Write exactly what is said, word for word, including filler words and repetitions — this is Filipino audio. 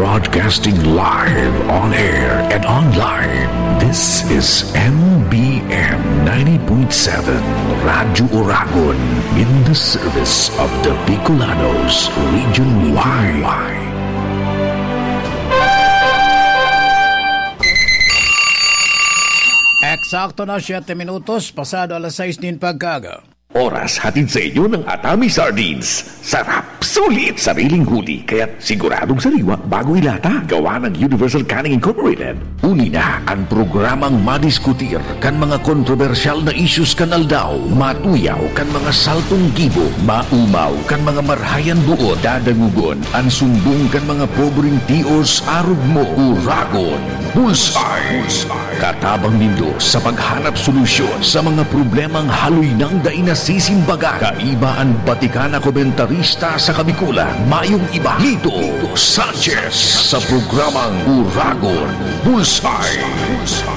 Broadcasting live on air and online. This is M B M ninety point seven Radyo Oragon in the service of the Bicolanos Region Y. Eksakto na siyete minutos, pasado alas sais din pagkaga. Oras hatid sa inyo ng Atami Sardines. Sarap, sulit, sariling huli, kaya't siguradong sariwa bago ilata. Gawa ng Universal Canning Incorporated. Uni na ang programang madiskutir kan mga kontrobersyal na issues kan aldaw, matuyaw kan mga saltong gibo, maumaw kan mga marhayan buod, dadagugon, ang sumbong kan mga pobreng tios arog mo, uragon, bullseye. Katabang nindo sa paghanap solusyon sa mga problemang haloy ng dainasisimbaga. Kaiba ang Batikana komentarista sa Kabikulan, mayong iba, Lito Sanchez, sa programang Uragon Bullseye.